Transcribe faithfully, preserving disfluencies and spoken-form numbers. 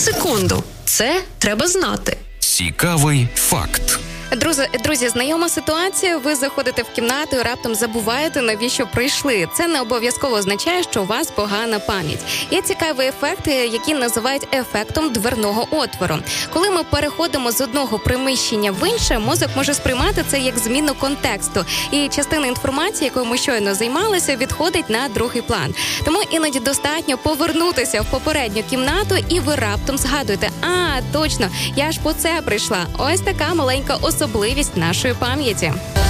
секунду. Це треба знати. Цікавий факт. Друзі, друзі, знайома ситуація. Ви заходите в кімнату і раптом забуваєте, навіщо прийшли. Це не обов'язково означає, що у вас погана пам'ять. Є цікавий ефект, який називають ефектом дверного отвору. Коли ми переходимо з одного приміщення в інше, мозок може сприймати це як зміну контексту. І частина інформації, якою ми щойно займалися, відходить на другий план. Тому іноді достатньо повернутися в попередню кімнату, і ви раптом згадуєте: а, точно, я ж по це прийшла. Ось така маленька особливість нашої пам'яті.